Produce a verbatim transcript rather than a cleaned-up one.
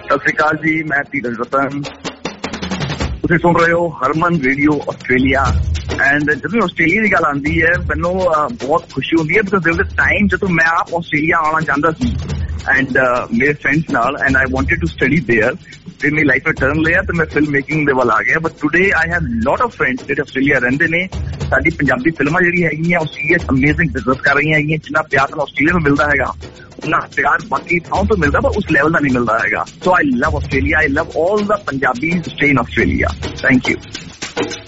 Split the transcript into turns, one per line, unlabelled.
ਸਤਿ ਸ਼੍ਰੀ ਅਕਾਲ ਜੀ, ਮੈਂ ਧੀਰਜ ਰਤਨ। ਤੁਸੀਂ ਸੁਣ ਰਹੇ ਹੋ ਹਰਮਨ ਰੇਡੀਓ ਆਸਟ੍ਰੇਲੀਆ। ਐਂਡ ਜਦੋਂ ਆਸਟ੍ਰੇਲੀਆ ਦੀ ਗੱਲ ਆਉਂਦੀ ਹੈ ਮੈਨੂੰ ਬਹੁਤ ਖੁਸ਼ੀ ਹੁੰਦੀ ਹੈ ਬਿਕਾਜ਼ ਦੇਰ ਵਾਸ ਅ ਟਾਈਮ ਜਦੋਂ ਮੈਂ ਆਪ ਆਸਟ੍ਰੇਲੀਆ ਆਉਣਾ ਚਾਹੁੰਦਾ ਸੀ ਐਂਡ ਮੇਰੇ ਫਰੈਂਡਸ ਨਾਲ and I wanted to study there. ਤੇ ਮੇਰੀ ਲਾਈਫ ਵਿੱਚ ਟਰਨ ਲਿਆ ਤੇ ਮੈਂ ਫਿਲਮ ਮੇਕਿੰਗ ਦੇ ਵੱਲ ਆ ਗਿਆ। But today I have lot of friends ਜਿਹੜੇ ਆਸਟ੍ਰੇਲੀਆ ਰਹਿੰਦੇ ਨੇ। ਸਾਡੀ ਪੰਜਾਬੀ ਫਿਲਮਾਂ ਜਿਹੜੀ ਹੈਗੀਆਂ ਆਸਟ੍ਰੇਲੀਆ ਅਮੇਜ਼ਿੰਗ ਬਿਜ਼ਨਸ ਕਰ ਰਹੀਆਂ ਹੈਗੀਆਂ। ਜਿੰਨਾ ਪਿਆਰ ਨਾਲ ਆਸਟ੍ਰੇਲੀਆ ਨੂੰ ਮਿਲਦਾ ਹੈਗਾ ਉਨਾ ਪਿਆਰ ਬਾਕੀ ਥਾਂ ਤੋਂ ਮਿਲਦਾ ਪਰ ਉਸ ਲੈਵਲ ਦਾ ਨਹੀਂ ਮਿਲਦਾ ਹੈਗਾ। ਸੋ ਆਈ ਲਵ Australia, I love all the Punjabis stay in Australia. Thank you.